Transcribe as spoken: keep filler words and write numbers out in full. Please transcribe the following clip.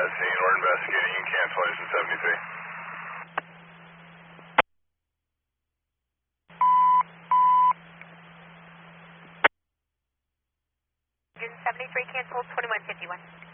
that scene. We're investigating. You can cancel engine seventy-three. Engine seventy-three, cancel twenty-one fifty-one.